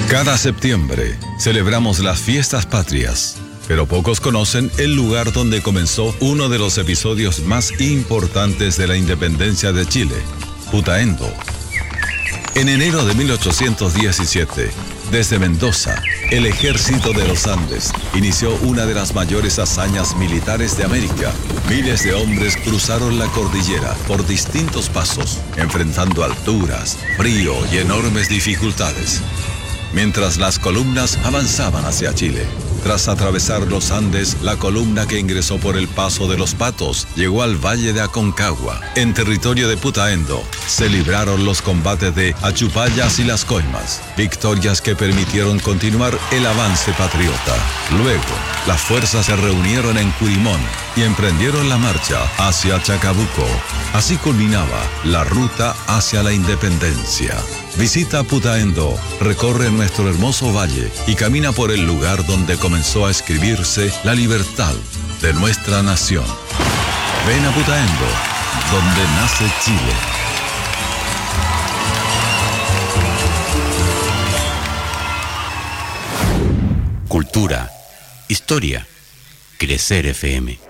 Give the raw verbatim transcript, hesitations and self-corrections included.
Cada septiembre celebramos las fiestas patrias, pero pocos conocen el lugar donde comenzó uno de los episodios más importantes de la independencia de Chile, Putaendo. En enero de mil ochocientos diecisiete, desde Mendoza, el ejército de los Andes inició una de las mayores hazañas militares de América. Miles de hombres cruzaron la cordillera por distintos pasos, enfrentando alturas, frío y enormes dificultades, mientras las columnas avanzaban hacia Chile. Tras atravesar los Andes, la columna que ingresó por el Paso de los Patos llegó al Valle de Aconcagua. En territorio de Putaendo se libraron los combates de Achupallas y Las Coimas, victorias que permitieron continuar el avance patriota. Luego, las fuerzas se reunieron en Curimón y emprendieron la marcha hacia Chacabuco. Así culminaba la ruta hacia la independencia. Visita Putaendo, recorre nuestro hermoso valle y camina por el lugar donde comenzó a escribirse la libertad de nuestra nación. Ven a Putaendo, donde nace Chile. Cultura, historia, Crecer F M.